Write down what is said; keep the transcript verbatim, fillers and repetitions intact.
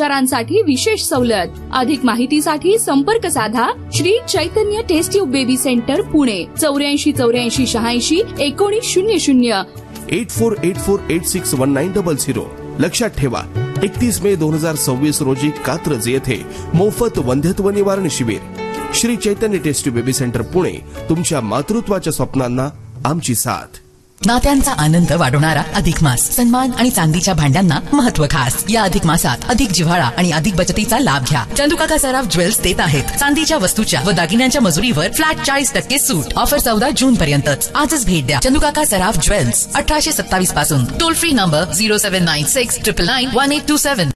उपचारांसाठी विशेष सवलत. अधिक माहितीसाठी संपर्क साधा Shri Chaitanya taste tube baby centre Pune चौऱ्याऐंशी चौऱ्याऐंशी शहाऐंशी एकोणीस शून्य शून्य eight four eight four eight six one nine double zero. लक्षात ठेवा, एकतीस मे दोन हजार सव्वीस रोजी कात्रज येथे मोफत वंध्यत्व निवारण शिबिर. Shri Chaitanya taste tube baby centre Pune. तुमच्या मातृत्वाच्या स्वप्नांना आमची साथ. नात्यांचा आनंद वाढवणारा अधिक मास. सन्मान आणि चांदीच्या भांड्यांना महत्व खास. या अधिक मासात अधिक जिव्हाळा आणि अधिक बचतीचा लाभ घ्या. चंदुकाका सराफ ज्वेल्स देत आहेत चांदीच्या वस्तूच्या व दागिन्यांच्या मजुरीवर फ्लॅट चाळीस टक्के सूट. ऑफर चौदा जून पर्यंतच. आजच भेट द्या चंदुकाका सराफ ज्वेल्स, अठराशे सत्तावीस पासून. Toll free number zero seven nine six triple nine one eight to seven.